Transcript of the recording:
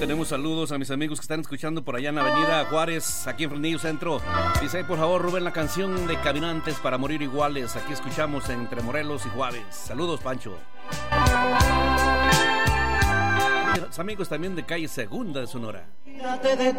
tenemos saludos a mis amigos que están escuchando por allá en Avenida Juárez, aquí en Fresnillo Centro. Dice, por favor, Rubén, la canción de Caminantes para Morir Iguales. Aquí escuchamos entre Morelos y Juárez. Saludos, Pancho. Los amigos también de calle Segunda de Sonora. Cuídate de